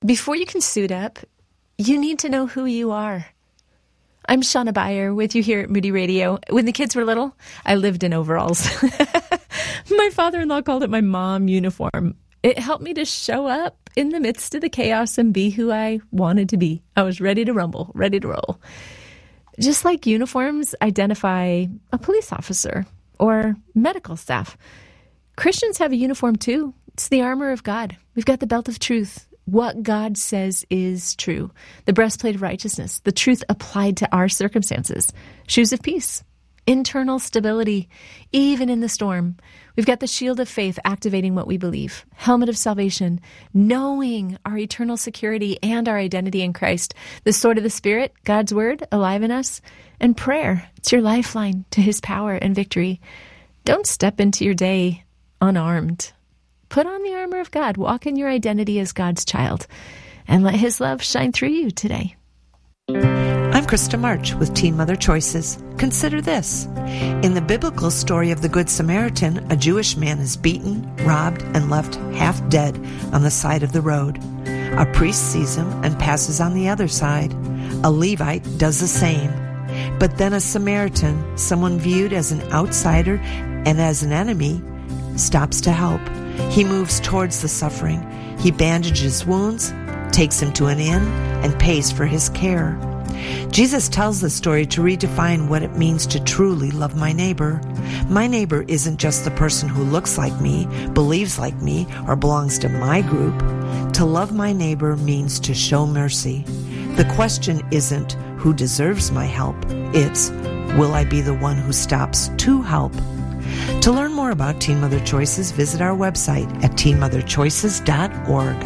Before you can suit up, you need to know who you are. I'm Shauna Beyer with you here at Moody Radio. When the kids were little, I lived in overalls. My father-in-law called it my mom uniform. It helped me to show up in the midst of the chaos and be who I wanted to be. I was ready to rumble, ready to roll. Just like uniforms identify a police officer or medical staff, Christians have a uniform too. It's the armor of God. We've got the belt of truth. What God says is true. The breastplate of righteousness, the truth applied to our circumstances. Shoes of peace, internal stability, even in the storm. We've got the shield of faith activating what we believe. Helmet of salvation, knowing our eternal security and our identity in Christ. The sword of the Spirit, God's word, alive in us. And prayer, it's your lifeline to his power and victory. Don't step into your day unarmed. Put on the armor of God. Walk in your identity as God's child. And let his love shine through you today. I'm Krista March with Teen Mother Choices. Consider this. In the biblical story of the Good Samaritan, a Jewish man is beaten, robbed, and left half dead on the side of the road. A priest sees him and passes on the other side. A Levite does the same. But then a Samaritan, someone viewed as an outsider and as an enemy, stops to help. He moves towards the suffering. He bandages wounds, takes him to an inn, and pays for his care. Jesus tells the story to redefine what it means to truly love my neighbor. My neighbor isn't just the person who looks like me, believes like me, or belongs to my group. To love my neighbor means to show mercy. The question isn't who deserves my help. It's, will I be the one who stops to help? To learn more about Teen Mother Choices, visit our website at teenmotherchoices.org.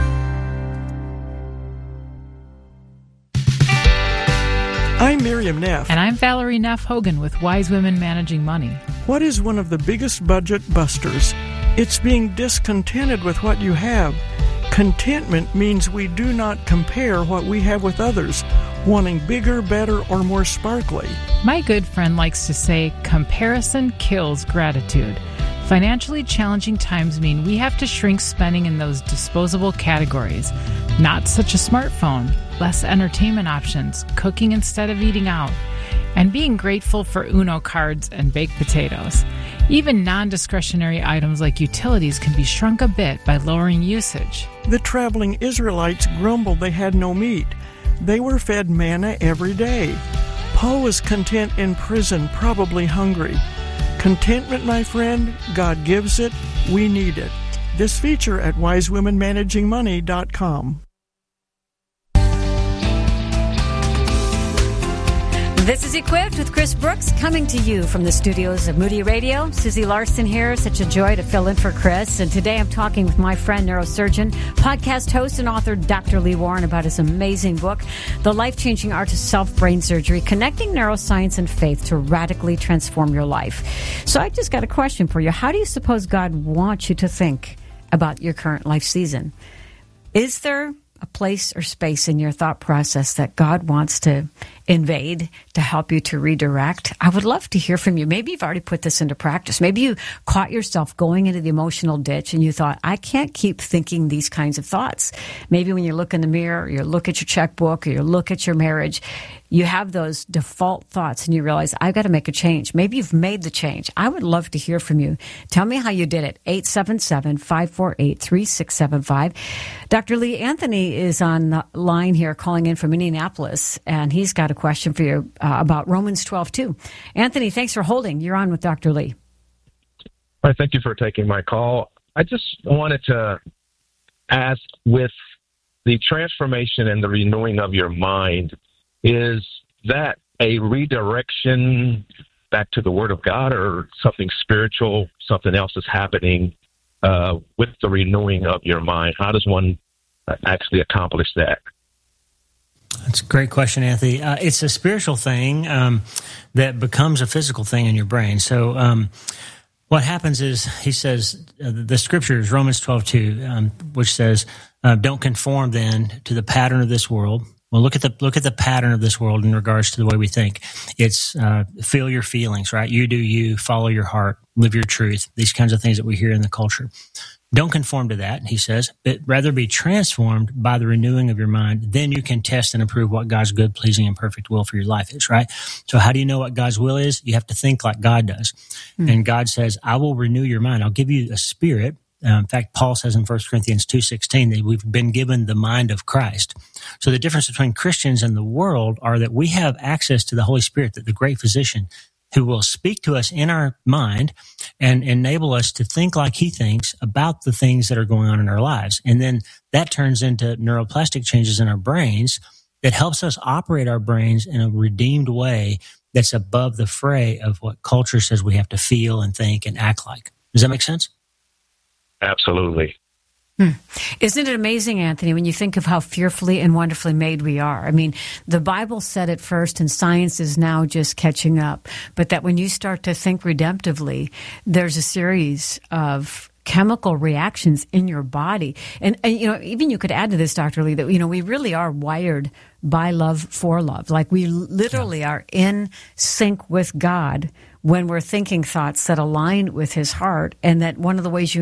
I'm Miriam Neff. And I'm Valerie Neff Hogan with Wise Women Managing Money. What is one of the biggest budget busters? It's being discontented with what you have. Contentment means we do not compare what we have with others, wanting bigger, better, or more sparkly. My good friend likes to say, comparison kills gratitude. Financially challenging times mean we have to shrink spending in those disposable categories. Not such a smartphone, less entertainment options, cooking instead of eating out, and being grateful for Uno cards and baked potatoes. Even non-discretionary items like utilities can be shrunk a bit by lowering usage. The traveling Israelites grumbled they had no meat. They were fed manna every day. Paul was content in prison, probably hungry. Contentment, my friend, God gives it. We need it. This feature at wisewomenmanagingmoney.com. This is Equipped with Chris Brooks, coming to you from the studios of Moody Radio. Susie Larson here. Such a joy to fill in for Chris. And today I'm talking with my friend, neurosurgeon, podcast host, and author, Dr. Lee Warren, about his amazing book, The Life-Changing Art of Self-Brain Surgery, Connecting Neuroscience and Faith to Radically Transform Your Life. So I just got a question for you. How do you suppose God wants you to think about your current life season? Is there a place or space in your thought process that God wants to invade to help you to redirect? I would love to hear from you. Maybe you've already put this into practice. Maybe you caught yourself going into the emotional ditch and you thought, I can't keep thinking these kinds of thoughts. Maybe when you look in the mirror, or you look at your checkbook, or you look at your marriage, you have those default thoughts and you realize, I've got to make a change. Maybe you've made the change. I would love to hear from you. Tell me how you did it. 877-548-3675. Dr. Lee Anthony is on the line here calling in from Indianapolis, and he's got a question for you about Romans 12:2. Anthony, thanks for holding. You're on with Dr. Lee. All right, thank you for taking my call. I just wanted to ask, with the transformation and the renewing of your mind, is that a redirection back to the Word of God, or something spiritual, something else is happening with the renewing of your mind? How does one actually accomplish that? That's a great question, Anthony. It's a spiritual thing that becomes a physical thing in your brain. So what happens is, he says, the scripture is Romans 12:2, which says, don't conform then to the pattern of this world. Well, look at the pattern of this world in regards to the way we think. It's feel your feelings, right? You do you, follow your heart, live your truth, these kinds of things that we hear in the culture. Don't conform to that, he says, but rather be transformed by the renewing of your mind. Then you can test and approve what God's good, pleasing, and perfect will for your life is, right? So how do you know what God's will is? You have to think like God does. And God says, I will renew your mind. I'll give you a spirit. In fact, Paul says in 1 Corinthians 2:16 that we've been given the mind of Christ. So the difference between Christians and the world are that we have access to the Holy Spirit, that the great physician, who will speak to us in our mind and enable us to think like he thinks about the things that are going on in our lives. And then that turns into neuroplastic changes in our brains that helps us operate our brains in a redeemed way that's above the fray of what culture says we have to feel and think and act like. Does that make sense? Absolutely. Isn't it amazing, Anthony, when you think of how fearfully and wonderfully made we are? I mean, the Bible said it first, and science is now just catching up. But that when you start to think redemptively, there's a series of chemical reactions in your body. And even you could add to this, Dr. Lee, that, we really are wired by love for love. Like we literally are in sync with God when we're thinking thoughts that align with his heart. And that one of the ways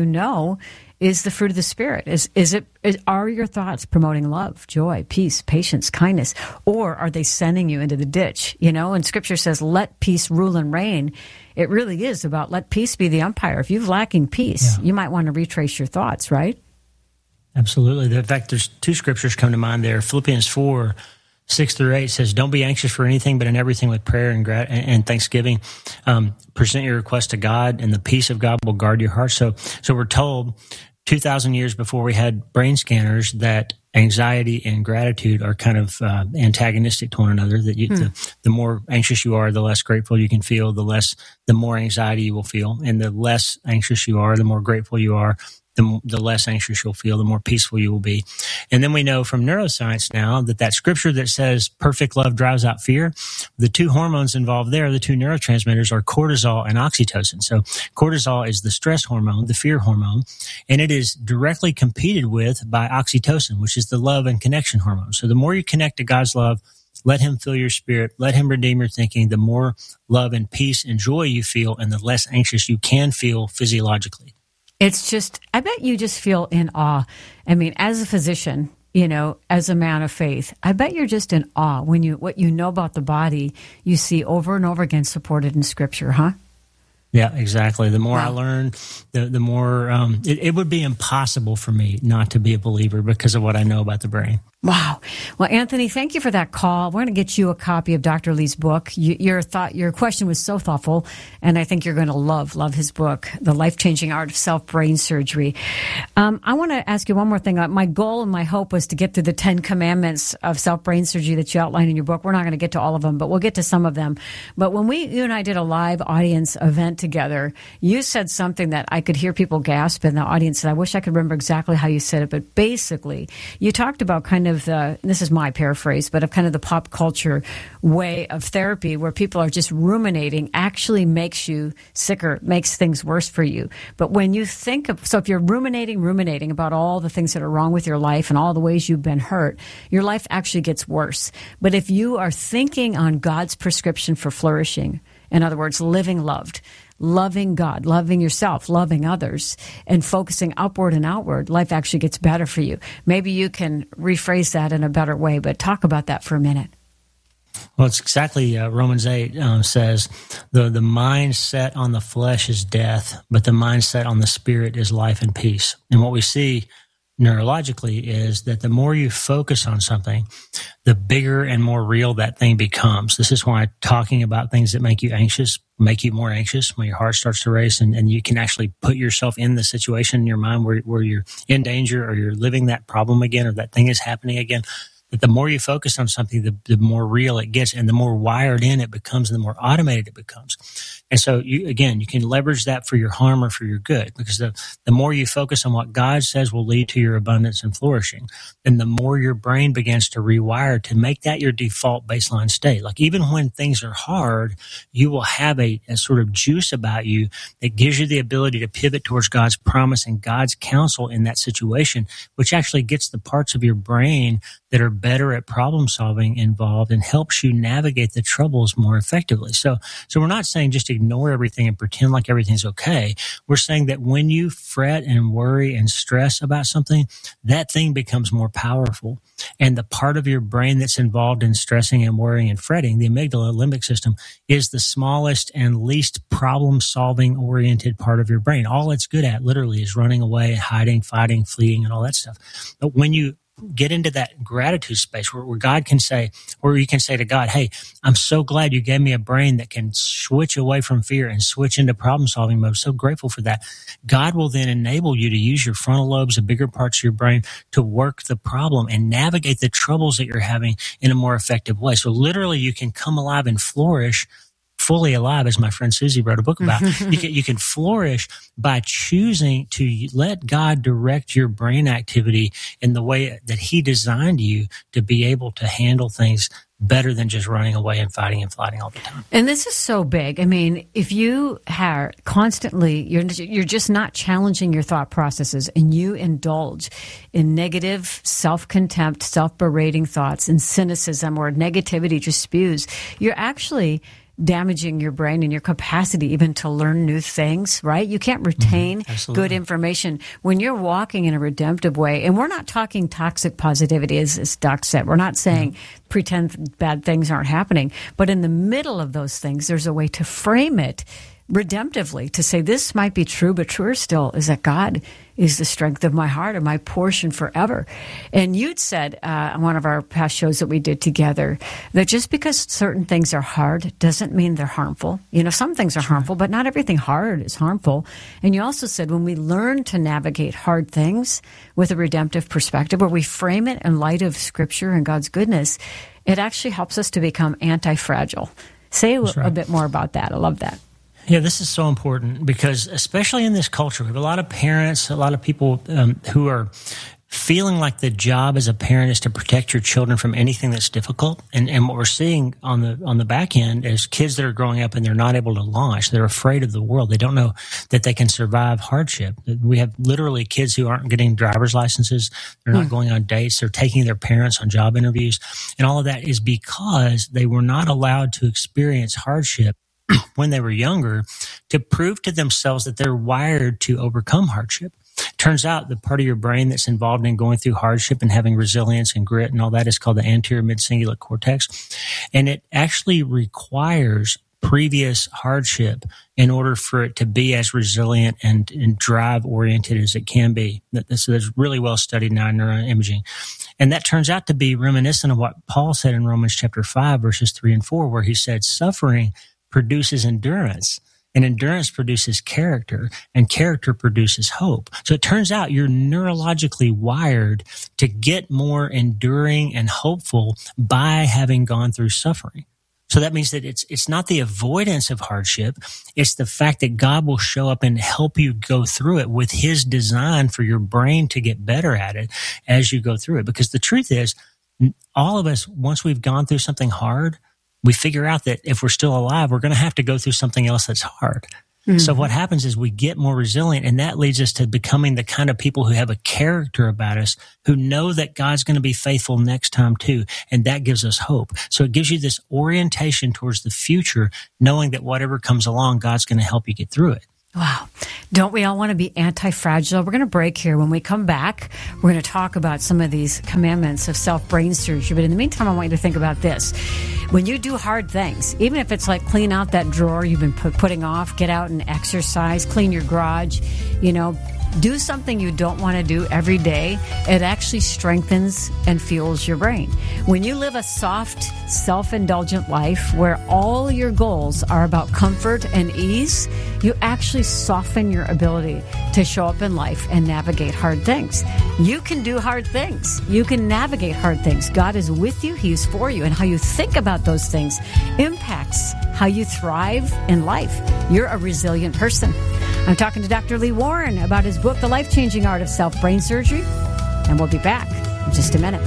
is the fruit of the Spirit. Are your thoughts promoting love, joy, peace, patience, kindness, or are they sending you into the ditch? And Scripture says, let peace rule and reign. It really is about let peace be the umpire. If you're lacking peace, you might want to retrace your thoughts, right? Absolutely. In fact, there's two scriptures come to mind there. Philippians 4:6-8 says, don't be anxious for anything, but in everything with prayer and thanksgiving, present your request to God, and the peace of God will guard your heart. So we're told 2,000 years before we had brain scanners that anxiety and gratitude are kind of antagonistic to one another. That the more anxious you are, the less grateful you can feel. The more anxiety you will feel, and the less anxious you are, the more grateful you are. The less anxious you'll feel, the more peaceful you will be. And then we know from neuroscience now that scripture that says perfect love drives out fear, the two hormones involved there, the two neurotransmitters, are cortisol and oxytocin. So cortisol is the stress hormone, the fear hormone, and it is directly competed with by oxytocin, which is the love and connection hormone. So the more you connect to God's love, let him fill your spirit, let him redeem your thinking, the more love and peace and joy you feel, and the less anxious you can feel physiologically. It's just, I bet you just feel in awe. I mean, as a physician, as a man of faith, I bet you're just in awe when what you know about the body, you see over and over again supported in Scripture, huh? Yeah, exactly. The more I learn, the more it would be impossible for me not to be a believer because of what I know about the brain. Wow. Well, Anthony, thank you for that call. We're going to get you a copy of Dr. Lee's book. Your question was so thoughtful, and I think you're going to love his book, The Life-Changing Art of Self-Brain Surgery. I want to ask you one more thing. My goal and my hope was to get through the 10 commandments of self-brain surgery that you outlined in your book. We're not going to get to all of them, but we'll get to some of them. But when you and I did a live audience event together, you said something that I could hear people gasp in the audience, and I wish I could remember exactly how you said it, but basically, you talked about kind of this is my paraphrase, but of kind of the pop culture way of therapy where people are just ruminating actually makes you sicker, makes things worse for you. But when you think so if you're ruminating about all the things that are wrong with your life and all the ways you've been hurt, your life actually gets worse. But if you are thinking on God's prescription for flourishing, in other words, living loved, loving God, loving yourself, loving others, and focusing upward and outward, life actually gets better for you. Maybe you can rephrase that in a better way, but talk about that for a minute. Well, it's exactly Romans 8 says, the mind set on the flesh is death, but the mindset on the spirit is life and peace. And what we see neurologically is that the more you focus on something, the bigger and more real that thing becomes. This is why talking about things that make you anxious make you more anxious when your heart starts to race, and you can actually put yourself in the situation in your mind where you're in danger or you're living that problem again or that thing is happening again. That the more you focus on something, the more real it gets, and the more wired in it becomes, and the more automated it becomes. And so, you can leverage that for your harm or for your good, because the more you focus on what God says will lead to your abundance and flourishing, then the more your brain begins to rewire to make that your default baseline state. Like even when things are hard, you will have a sort of juice about you that gives you the ability to pivot towards God's promise and God's counsel in that situation, which actually gets the parts of your brain that are better at problem solving involved and helps you navigate the troubles more effectively. So we're not saying just ignore everything and pretend like everything's okay. We're saying that when you fret and worry and stress about something, that thing becomes more powerful. And the part of your brain that's involved in stressing and worrying and fretting, the amygdala limbic system, is the smallest and least problem-solving oriented part of your brain. All it's good at literally is running away, hiding, fighting, fleeing, and all that stuff. But when you get into that gratitude space where God can say, or you can say to God, hey, I'm so glad you gave me a brain that can switch away from fear and switch into problem solving mode. So grateful for that. God will then enable you to use your frontal lobes, the bigger parts of your brain, to work the problem and navigate the troubles that you're having in a more effective way. So literally you can come alive and flourish, fully alive, as my friend Susie wrote a book about. You can flourish by choosing to let God direct your brain activity in the way that He designed you to be able to handle things better than just running away and fighting and flighting all the time. And this is so big. I mean, if you are constantly, you're just not challenging your thought processes, and you indulge in negative self-contempt, self-berating thoughts and cynicism, or negativity just spews, you're actually damaging your brain and your capacity even to learn new things, right? You can't retain good information when you're walking in a redemptive way. And we're not talking toxic positivity, as Doc said. We're not saying pretend bad things aren't happening. But in the middle of those things, there's a way to frame it redemptively, to say this might be true, but truer still is that God is the strength of my heart and my portion forever. And you'd said on one of our past shows that we did together that just because certain things are hard doesn't mean they're harmful. You know, some things are harmful, but not everything hard is harmful. And you also said when we learn to navigate hard things with a redemptive perspective, where we frame it in light of Scripture and God's goodness, it actually helps us to become anti-fragile. Say a bit more about that. I love that. Yeah, this is so important because especially in this culture, we have a lot of parents, a lot of people who are feeling like the job as a parent is to protect your children from anything that's difficult. And what we're seeing on the back end is kids that are growing up and they're not able to launch. They're afraid of the world. They don't know that they can survive hardship. We have literally kids who aren't getting driver's licenses. They're not going on dates. They're taking their parents on job interviews. And all of that is because they were not allowed to experience hardship when they were younger to prove to themselves that they're wired to overcome hardship. Turns out the part of your brain that's involved in going through hardship and having resilience and grit and all that is called the anterior mid-cingulate cortex. And it actually requires previous hardship in order for it to be as resilient and drive-oriented as it can be. So that's really well studied now in neuroimaging. And that turns out to be reminiscent of what Paul said in Romans chapter 5, verses 3 and 4, where he said, suffering produces endurance, and endurance produces character, and character produces hope. So it turns out you're neurologically wired to get more enduring and hopeful by having gone through suffering. So that means that it's not the avoidance of hardship. It's the fact that God will show up and help you go through it with His design for your brain to get better at it as you go through it. Because the truth is, all of us, once we've gone through something hard, we figure out that if we're still alive, we're going to have to go through something else that's hard. Mm-hmm. So what happens is we get more resilient, and that leads us to becoming the kind of people who have a character about us, who know that God's going to be faithful next time too. And that gives us hope. So it gives you this orientation towards the future, knowing that whatever comes along, God's going to help you get through it. Wow. Don't we all want to be anti-fragile? We're going to break here. When we come back, we're going to talk about some of these commandments of self-brain surgery. But in the meantime, I want you to think about this. When you do hard things, even if it's like clean out that drawer you've been putting off, get out and exercise, clean your garage, do something you don't want to do every day, it actually strengthens and fuels your brain. When you live a soft, self-indulgent life where all your goals are about comfort and ease, you actually soften your ability to show up in life and navigate hard things. You can do hard things. You can navigate hard things. God is with you. He is for you. And how you think about those things impacts how you thrive in life. You're a resilient person. I'm talking to Dr. Lee Warren about his book, The Life-Changing Art of Self-Brain Surgery, and we'll be back in just a minute.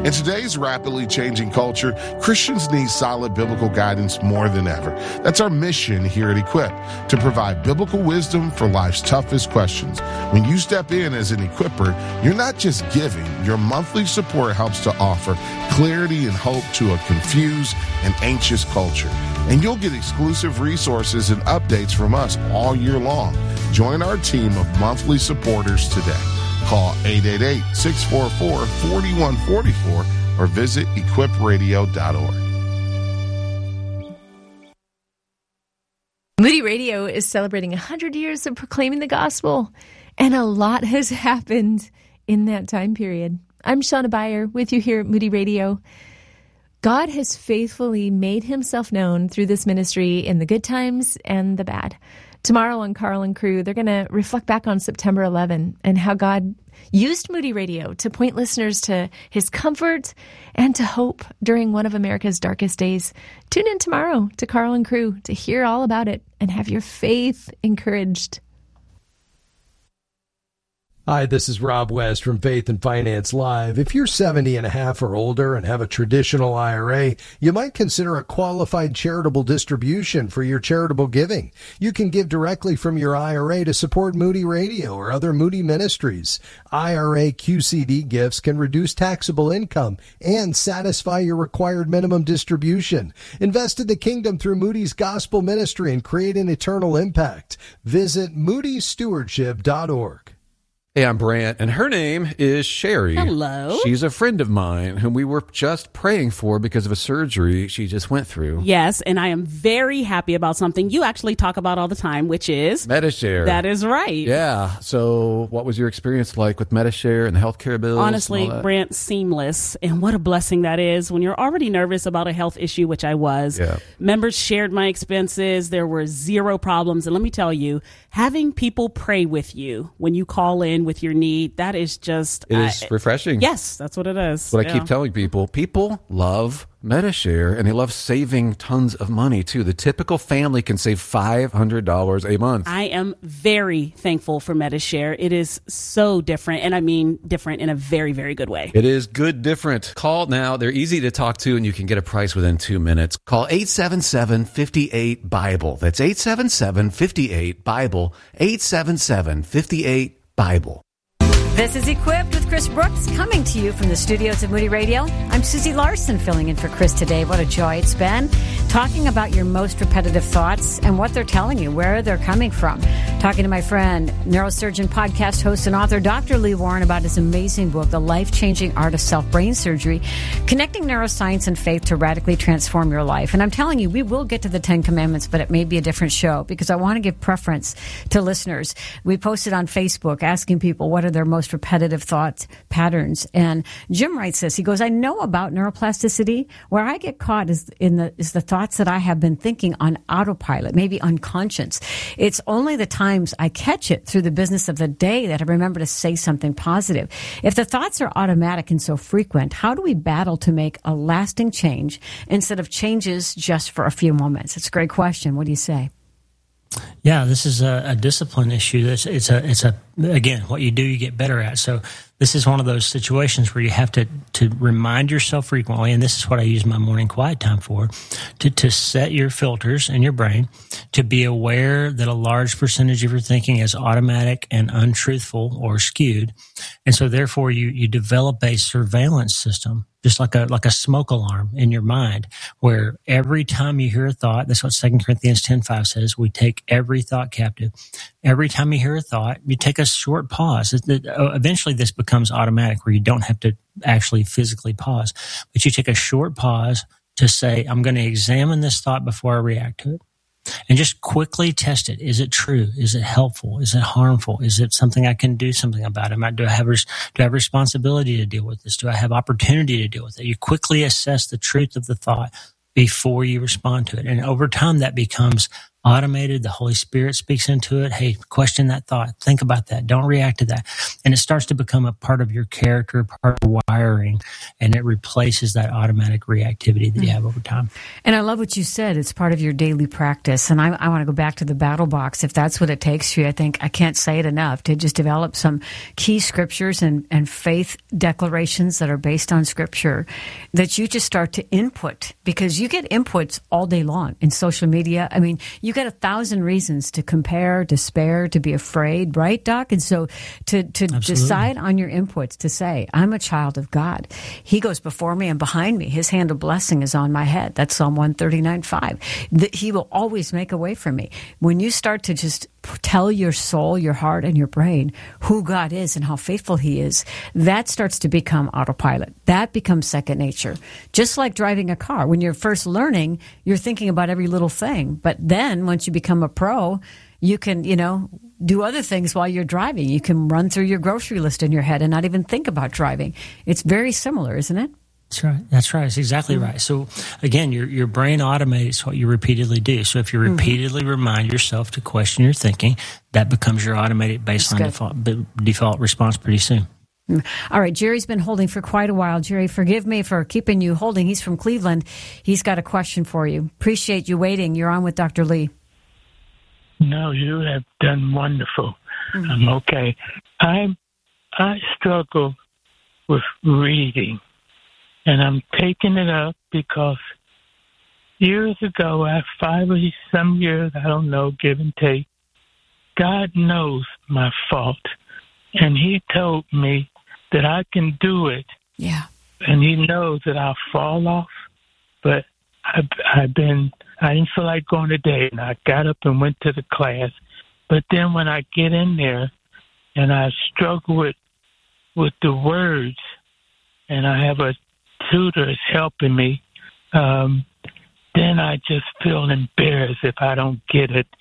In today's rapidly changing culture, Christians need solid biblical guidance more than ever. That's our mission here at Equip, to provide biblical wisdom for life's toughest questions. When you step in as an equipper, you're not just giving. Your monthly support helps to offer clarity and hope to a confused and anxious culture. And you'll get exclusive resources and updates from us all year long. Join our team of monthly supporters today. Call 888-644-4144 or visit equipradio.org. Moody Radio is celebrating 100 years of proclaiming the gospel, and a lot has happened in that time period. I'm Shauna Beyer with you here at Moody Radio. God has faithfully made himself known through this ministry in the good times and the bad. Tomorrow on Carl and Crew, they're going to reflect back on September 11 and how God used Moody Radio to point listeners to his comfort and to hope during one of America's darkest days. Tune in tomorrow to Carl and Crew to hear all about it and have your faith encouraged. Hi, this is Rob West from Faith and Finance Live. If you're 70 and a half or older and have a traditional IRA, you might consider a qualified charitable distribution for your charitable giving. You can give directly from your IRA to support Moody Radio or other Moody ministries. IRA QCD gifts can reduce taxable income and satisfy your required minimum distribution. Invest in the kingdom through Moody's gospel ministry and create an eternal impact. Visit moodystewardship.org. Hey, I'm Brant, and her name is Sherry. Hello. She's a friend of mine whom we were just praying for because of a surgery she just went through. Yes, and I am very happy about something you actually talk about all the time, which is Medi-Share. That is right. Yeah. So what was your experience like with Medi-Share and the healthcare bills? Honestly, Brant, seamless. And what a blessing that is when you're already nervous about a health issue, which I was. Yeah. Members shared my expenses. There were zero problems. And let me tell you, having people pray with you when you call in with your need, that is just... It is refreshing. Yes, that's what it is. But I keep telling people, people love Medi-Share, and they love saving tons of money, too. The typical family can save $500 a month. I am very thankful for Medi-Share. It is so different, and I mean different in a very, very good way. It is good different. Call now. They're easy to talk to, and you can get a price within 2 minutes. Call 877-58-BIBLE. That's 877-58-BIBLE. 877-58-BIBLE. This is Equipped with Chris Brooks, coming to you from the studios of Moody Radio. I'm Susie Larson, filling in for Chris today. What a joy it's been. Talking about your most repetitive thoughts and what they're telling you, where they're coming from. Talking to my friend, neurosurgeon, podcast host, and author, Dr. Lee Warren, about his amazing book, The Life-Changing Art of Self-Brain Surgery, connecting neuroscience and faith to radically transform your life. And I'm telling you, we will get to the 10 Commandments, but it may be a different show because I want to give preference to listeners. We posted on Facebook asking people what are their most repetitive thought patterns. And Jim writes this. He goes, I know about neuroplasticity. Where I get caught is the thoughts that I have been thinking on autopilot, maybe unconscious. It's only the times I catch it through the business of the day that I remember to say something positive. If the thoughts are automatic and so frequent, how do we battle to make a lasting change instead of changes just for a few moments? It's a great question. What do you say? Yeah, this is a discipline issue. It's a again, what you do, you get better at. So this is one of those situations where you have to remind yourself frequently, and this is what I use my morning quiet time for, to set your filters in your brain, to be aware that a large percentage of your thinking is automatic and untruthful or skewed. And so therefore you develop a surveillance system, just like a smoke alarm in your mind, where every time you hear a thought, that's what 2 Corinthians 10:5 says, we take every thought captive. Every time you hear a thought, you take a short pause. Eventually this becomes automatic where you don't have to actually physically pause, but you take a short pause to say, I'm going to examine this thought before I react to it. And just quickly test it. Is it true? Is it helpful? Is it harmful? Is it something I can do something about it? Do I have responsibility to deal with this? Do I have opportunity to deal with it? You quickly assess the truth of the thought before you respond to it. And over time, that becomes automated. The Holy Spirit speaks into it. Hey, question that thought. Think about that. Don't react to that. And it starts to become a part of your character, part of wiring, and it replaces that automatic reactivity that you have over time. And I love what you said. It's part of your daily practice. And I want to go back to the battle box. If that's what it takes for you, I think I can't say it enough to just develop some key scriptures and faith declarations that are based on scripture that you just start to input, because you get inputs all day long in social media. I mean, you get 1,000 reasons to compare, despair, to be afraid, right, Doc? And so to decide on your inputs, to say, I'm a child of God. He goes before me and behind me. His hand of blessing is on my head. That's Psalm 139:5. He will always make a way for me. When you start to just tell your soul, your heart, and your brain who God is and how faithful He is, that starts to become autopilot. That becomes second nature. Just like driving a car. When you're first learning, you're thinking about every little thing. But then once you become a pro, you can, do other things while you're driving. You can run through your grocery list in your head and not even think about driving. It's very similar, isn't it? That's right. That's right. It's exactly right. So again, your brain automates what you repeatedly do. So if you repeatedly remind yourself to question your thinking, that becomes your automated baseline default response pretty soon. All right. Jerry's been holding for quite a while. Jerry, forgive me for keeping you holding. He's from Cleveland. He's got a question for you. Appreciate you waiting. You're on with Dr. Lee. No, you have done wonderful. I'm okay. I struggle with reading, and I'm taking it up because years ago, after 5 or some years, I don't know, give and take, God knows my fault, and He told me that I can do it. Yeah. And He knows that I'll fall off, but I didn't feel like going today, and I got up and went to the class. But then when I get in there and I struggle with the words, and I have a tutor that's helping me, then I just feel embarrassed if I don't get it.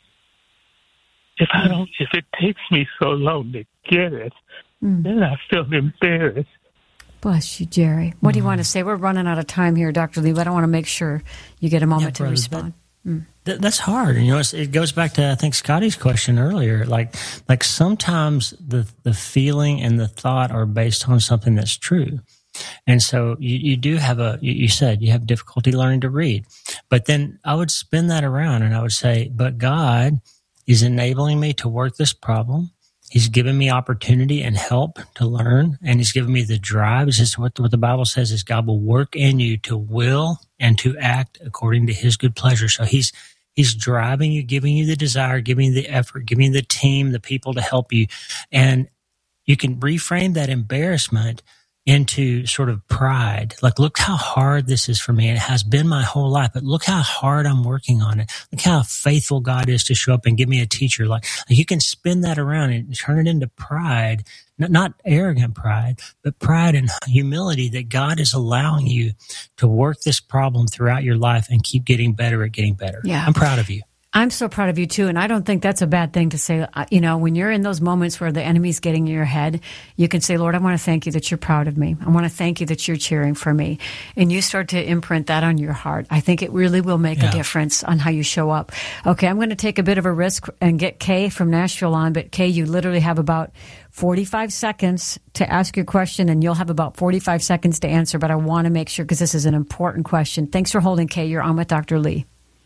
If it takes me so long to get it, then I feel embarrassed. Bless you, Jerry. What do you want to say? We're running out of time here, Dr. Lee, but I want to make sure you get a moment to respond. That's hard. It goes back to, I think, Scotty's question earlier. Like sometimes the feeling and the thought are based on something that's true. And so you do have you said you have difficulty learning to read. But then I would spin that around and I would say, but God is enabling me to work this problem. He's given me opportunity and help to learn, and He's given me the drive. It's just what the Bible says is God will work in you to will and to act according to His good pleasure. So He's driving you, giving you the desire, giving you the effort, giving you the team, the people to help you. And you can reframe that embarrassment into sort of pride. Like, look how hard this is for me. And it has been my whole life, but look how hard I'm working on it. Look how faithful God is to show up and give me a teacher. Like you can spin that around and turn it into pride, not arrogant pride, but pride and humility that God is allowing you to work this problem throughout your life and keep getting better at getting better. Yeah. I'm proud of you. I'm so proud of you, too, and I don't think that's a bad thing to say. When you're in those moments where the enemy's getting in your head, you can say, Lord, I want to thank you that you're proud of me. I want to thank you that you're cheering for me. And you start to imprint that on your heart. I think it really will make a difference on how you show up. Okay, I'm going to take a bit of a risk and get Kay from Nashville on, but Kay, you literally have about 45 seconds to ask your question, and you'll have about 45 seconds to answer, but I want to make sure, because this is an important question. Thanks for holding, Kay. You're on with Dr. Lee.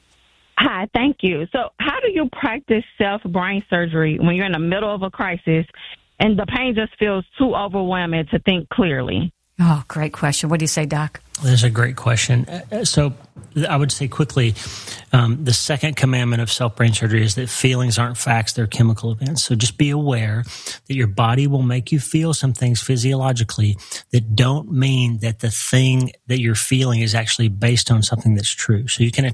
Hi, thank you. So how do you practice self-brain surgery when you're in the middle of a crisis and the pain just feels too overwhelming to think clearly? Oh, great question. What do you say, Doc? That's a great question. So I would say quickly, the second commandment of self-brain surgery is that feelings aren't facts, they're chemical events. So just be aware that your body will make you feel some things physiologically that don't mean that the thing that you're feeling is actually based on something that's true. So you can